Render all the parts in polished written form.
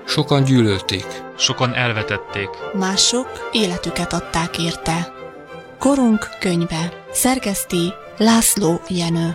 Sokan gyűlölték. Sokan elvetették. Mások életüket adták érte. Korunk könyve. Szerkeszti László Jenő.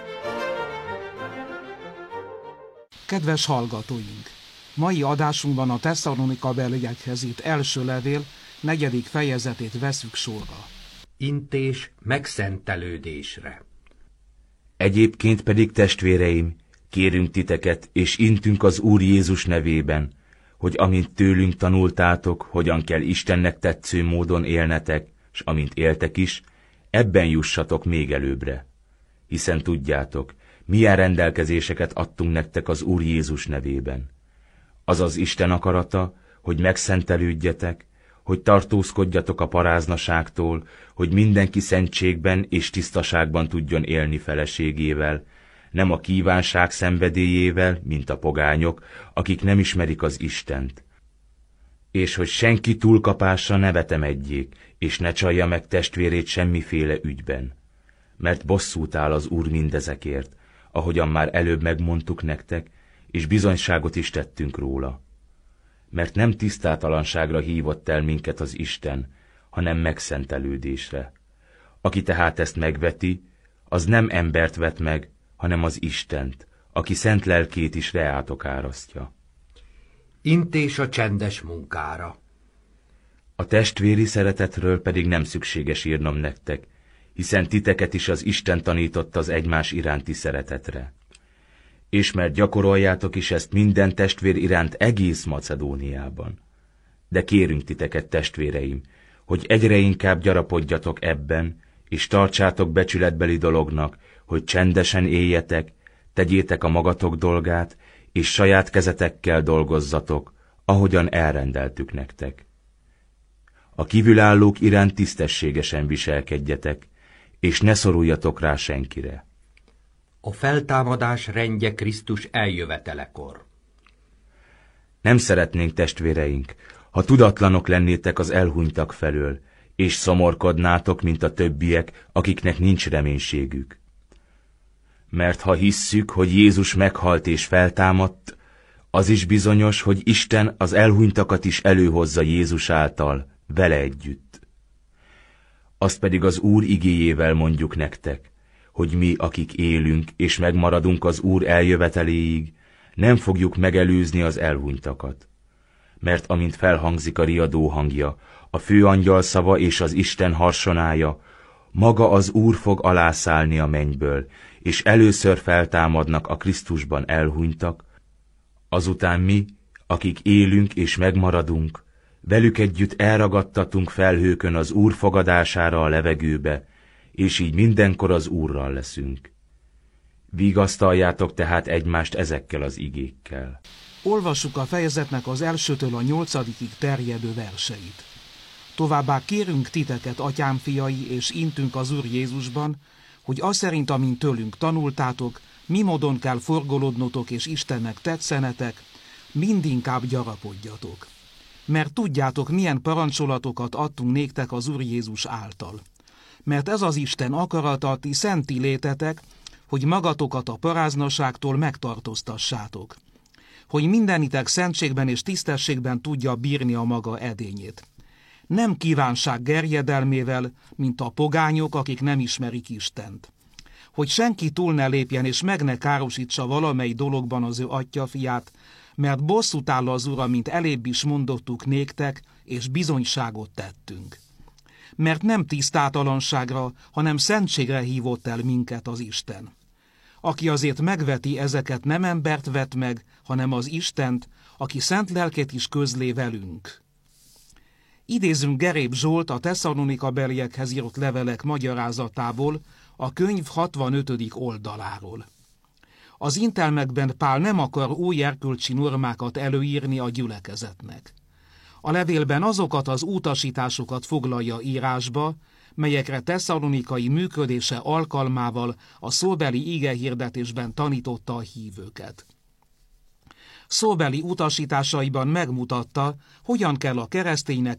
Kedves hallgatóink! Mai adásunkban a Tesszalonika-beliekhez írt első levél 4. fejezetét veszük sorra. Intés megszentelődésre. Egyébként pedig, testvéreim, kérünk titeket, és intünk az Úr Jézus nevében, hogy amint tőlünk tanultátok, hogyan kell Istennek tetsző módon élnetek, s amint éltek is, ebben jussatok még előbbre. Hiszen tudjátok, milyen rendelkezéseket adtunk nektek az Úr Jézus nevében. Azaz Isten akarata, hogy megszentelődjetek, hogy tartózkodjatok a paráznaságtól, hogy mindenki szentségben és tisztaságban tudjon élni feleségével, nem a kívánság szenvedélyével, mint a pogányok, akik nem ismerik az Istent. És hogy senki túlkapásra ne vetemedjék, és ne csalja meg testvérét semmiféle ügyben. Mert bosszút áll az Úr mindezekért, ahogyan már előbb megmondtuk nektek, és bizonyságot is tettünk róla. Mert nem tisztátalanságra hívott el minket az Isten, hanem megszentelődésre. Aki tehát ezt megveti, az nem embert vet meg, hanem az Istent, aki szent lelkét is reátok árasztja. Intés a csendes munkára. A testvéri szeretetről pedig nem szükséges írnom nektek, hiszen titeket is az Isten tanított az egymás iránti szeretetre. És mert gyakoroljátok is ezt minden testvér iránt egész Macedóniában. De kérünk titeket, testvéreim, hogy egyre inkább gyarapodjatok ebben, és tartsátok becsületbeli dolognak, hogy csendesen éljetek, tegyétek a magatok dolgát, és saját kezetekkel dolgozzatok, ahogyan elrendeltük nektek. A kívülállók iránt tisztességesen viselkedjetek, és ne szoruljatok rá senkire. A feltámadás rendje Krisztus eljövetelekor. Nem szeretnénk, testvéreink, ha tudatlanok lennétek az elhunytak felől, és szomorkodnátok, mint a többiek, akiknek nincs reménységük. Mert ha hisszük, hogy Jézus meghalt és feltámadt, az is bizonyos, hogy Isten az elhunytakat is előhozza Jézus által, vele együtt. Azt pedig az Úr igéjével mondjuk nektek, hogy mi, akik élünk és megmaradunk az Úr eljöveteléig, nem fogjuk megelőzni az elhunytakat. Mert amint felhangzik a riadó hangja, a főangyal szava és az Isten harsonája, maga az Úr fog alászállni a mennyből, és először feltámadnak a Krisztusban elhunytak, azután mi, akik élünk és megmaradunk, velük együtt elragadtatunk felhőkön az Úr fogadására a levegőbe, és így mindenkor az Úrral leszünk. Vigasztaljátok tehát egymást ezekkel az igékkel. Olvassuk a fejezetnek az 1-től a 8-ig terjedő verseit. Továbbá kérünk titeket, atyám fiai, és intünk az Úr Jézusban, hogy az szerint, amint tőlünk tanultátok, mi módon kell forgolódnotok és Istennek tetszenetek, mindinkább gyarapodjatok. Mert tudjátok, milyen parancsolatokat adtunk néktek az Úr Jézus által. Mert ez az Isten akarata, ti szenti létetek, hogy magatokat a paráznaságtól megtartóztassátok, hogy mindenitek szentségben és tisztességben tudja bírni a maga edényét. Nem kívánság gerjedelmével, mint a pogányok, akik nem ismerik Istent. Hogy senki túl ne lépjen és meg ne károsítsa valamely dologban az ő atyafiát, mert bosszút áll az Ura, mint elébb is mondottuk néktek, és bizonyságot tettünk. Mert nem tisztátalanságra, hanem szentségre hívott el minket az Isten. Aki azért megveti ezeket, nem embert vet meg, hanem az Istent, aki szent lelket is közlé velünk. Idézünk Geréb Zsolt a Tesszalonika-beliekhez írott levelek magyarázatából, a könyv 65. oldaláról. Az intelmekben Pál nem akar új erkölcsi normákat előírni a gyülekezetnek. A levélben azokat az utasításokat foglalja írásba, melyekre tesszalonikai működése alkalmával a szóbeli igehirdetésben tanította a hívőket. Szóbeli utasításaiban megmutatta, hogyan kell a kereszténynek